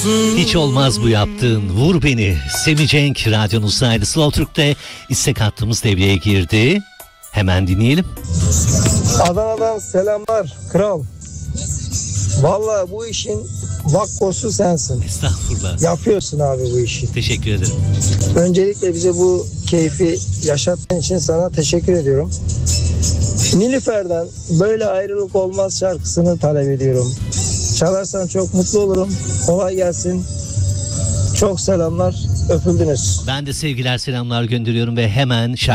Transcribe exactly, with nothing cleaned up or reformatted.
Hiç olmaz bu yaptığın, vur beni. Semih Cenk radyonuzdaydı. Slow Türk'te istek hattımız devreye girdi. Hemen dinleyelim. Adana'dan selamlar kral. Vallahi bu işin vakkosu sensin. Estağfurullah. Yapıyorsun abi bu işi. Teşekkür ederim. Öncelikle bize bu keyfi yaşattığın için sana teşekkür ediyorum. Nilüfer'den Böyle Ayrılık Olmaz şarkısını talep ediyorum. Çalarsan çok mutlu olurum. Kolay gelsin. Çok selamlar. Öpüldünüz. Ben de sevgiler selamlar gönderiyorum ve hemen